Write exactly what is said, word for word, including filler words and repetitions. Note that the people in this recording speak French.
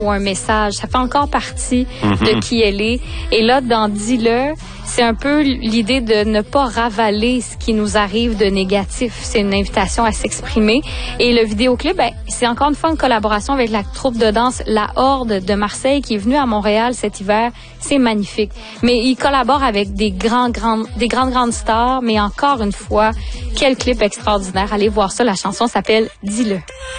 ou un message. Ça fait encore partie Mm-hmm. de qui elle est. Et là, dans Dis-le, c'est un peu l'idée de ne pas ravaler ce qui nous arrive de négatif. C'est une invitation à s'exprimer. Et le vidéoclip, ben, c'est encore une fois une collaboration avec la troupe de danse La Horde de Marseille qui est venue à Montréal cet hiver. C'est magnifique. Mais il collabore avec des grands, grands, des grandes, grandes stars. Mais encore une fois, quel clip extraordinaire. Allez voir ça. La chanson s'appelle Dis-le.